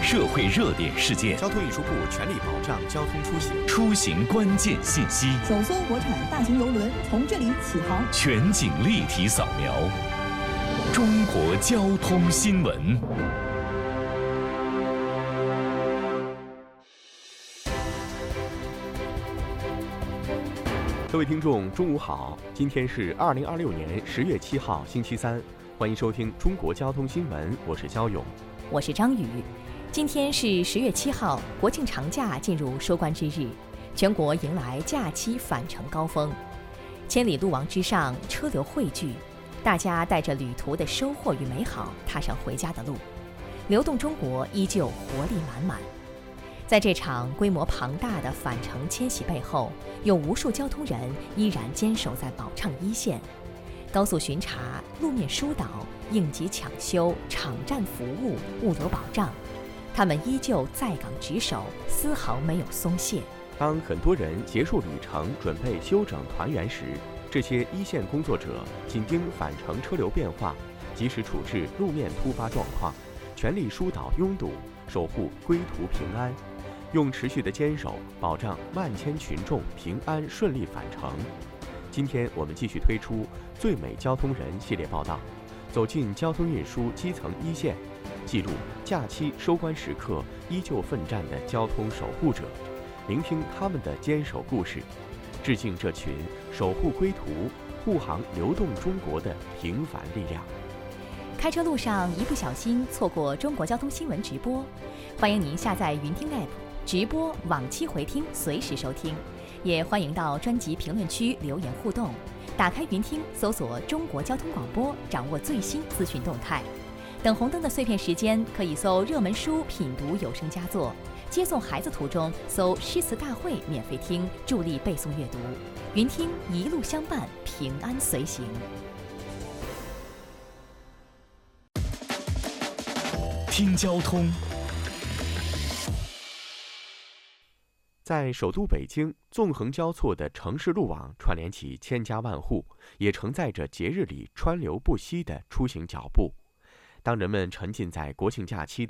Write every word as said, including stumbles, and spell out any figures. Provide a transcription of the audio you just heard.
社会热点事件， 交通运输部全力保障交通出行， 出行关键信息， 首艘国产大型邮轮从这里起航， 全景立体扫描，中国交通新闻。 各位听众，中午好！今天是二零二六年十月七号，星期三，欢迎收听中国交通新闻，我是肖勇， 我是张宇。今天是十月七号，国庆长假进入收官之日，全国迎来假期返程高峰。千里路网之上，车流汇聚，大家带着旅途的收获与美好，踏上回家的路。流动中国依旧活力满满。在这场规模庞大的返程迁徙背后，有无数交通人依然坚守在保畅一线，高速巡查、路面疏导、应急抢修、场站服务、物流保障，他们依旧在岗值守，丝毫没有松懈。 当很多人结束旅程，准备休整团圆时，这些一线工作者紧盯返程车流变化，及时处置路面突发状况，全力疏导拥堵，守护归途平安。用持续的坚守，保障万千群众平安顺利返程。今天我们继续推出最美交通人系列报道，走进交通运输基层一线，记录假期收官时刻依旧奋战的交通守护者，聆听他们的坚守故事，致敬这群守护归途、护航流动中国的平凡力量。 开车路上一不小心错过中国交通新闻直播，欢迎您下载云听 A P P。直播往期回听，随时收听，也欢迎到专辑评论区留言互动。打开云听，搜索中国交通广播，掌握最新资讯动态。等红灯的碎片时间，可以搜热门书品读有声佳作。接送孩子途中，搜诗词大会免费听，助力背诵阅读。云听一路相伴，平安随行。 听交通。 在首都北京，纵横交错的城市路网串联起千家万户，也承载着节日里川流不息的出行脚步。当人们沉浸在国庆假期